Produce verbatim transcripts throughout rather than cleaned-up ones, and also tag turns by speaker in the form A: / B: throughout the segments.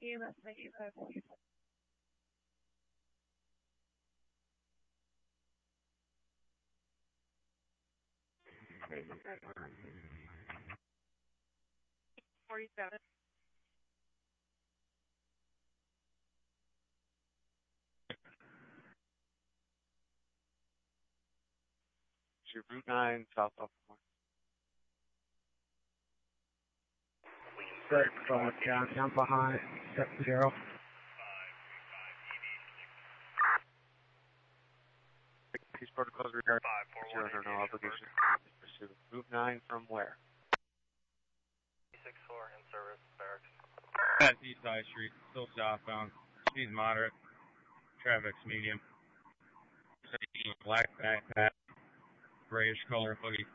A: E M S ninety-five forty-five. forty-seven.
B: Your Route nine, South Baltimore.
C: Good, going down, down behind, step zero.
B: These protocols regarding zero under no obligation to pursue. Route nine from where?
D: six four in service, barracks.
E: That's East High Street, still southbound. Speed moderate. Traffic's medium. Black backpack. Grayish color hoodie.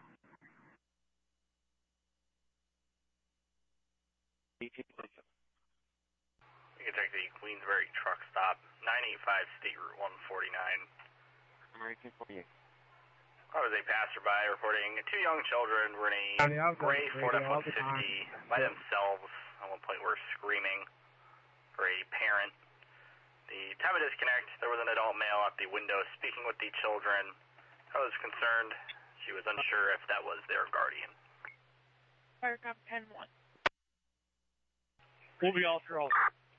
B: eighteen forty-seven.
D: You can take the Queensbury truck stop, nine eighty-five State Route one forty-nine.
B: Number eighteen forty-eight.
D: I was a passerby reporting two young children were in a gray Ford F one fifty by themselves. At one point were screaming for a parent. The time of disconnect, there was an adult male at the window speaking with the children. I was concerned. She was unsure if that was their guardian.
A: Firecom ten one.
F: We'll be all through all.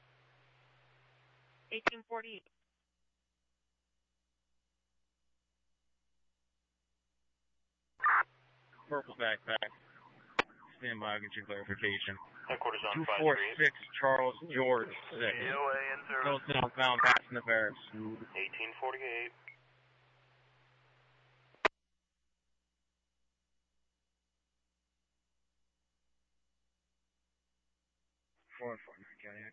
A: eighteen forty-eight.
E: Purple backpack. Stand by, I'll get your clarification.
D: Headquarters on
E: two four six Charles George six.
D: E O A in
E: Still
D: service.
E: southbound, passing the barracks.
D: eighteen forty-eight.
C: four four nine, K X.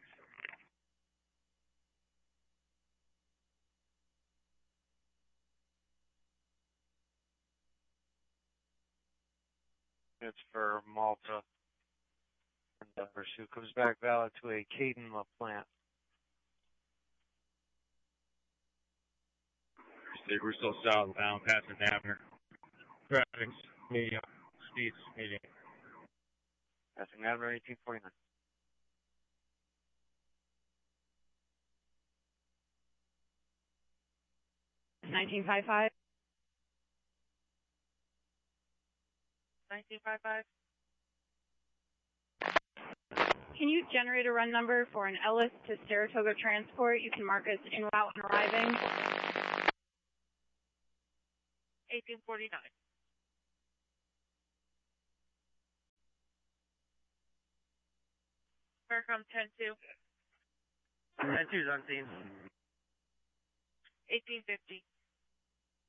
B: It's for Malta. And the pursuit comes back valid to a Caden LaPlante.
E: State, we're still southbound, passing Abner. Traffic's medium. Speed's medium.
B: Passing Abner eighteen forty-nine.
G: nineteen fifty-five.
A: nineteen fifty-five.
G: Can you generate a run number for an Ellis to Saratoga transport? You can mark as en route and arriving.
A: eighteen forty-nine. Firecom ten two.
F: ten two's on scene.
A: eighteen fifty.